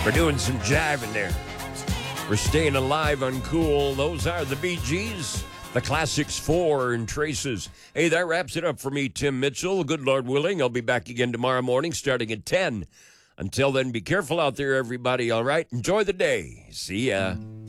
We're doing some jiving there. We're staying alive on cool. Those are the Bee Gees, the Classics 4 and Traces. Hey, that wraps it up for me, Tim Mitchell. Good Lord willing, I'll be back again tomorrow morning starting at 10. Until then, be careful out there, everybody, all right? Enjoy the day. See ya.